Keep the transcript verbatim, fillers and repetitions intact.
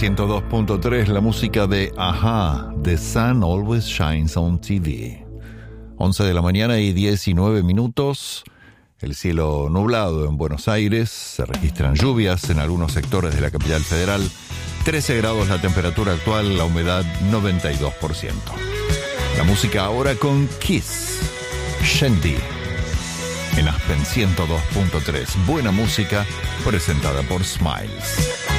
ciento dos punto tres, la música de Ajá, The Sun Always Shines on T V. once de la mañana y diecinueve minutos. El cielo nublado en Buenos Aires. Se registran lluvias en algunos sectores de la capital federal. trece grados la temperatura actual, la humedad noventa y dos por ciento. La música ahora con Kiss, Shandy. En Aspen ciento dos punto tres. Buena música presentada por Smiles.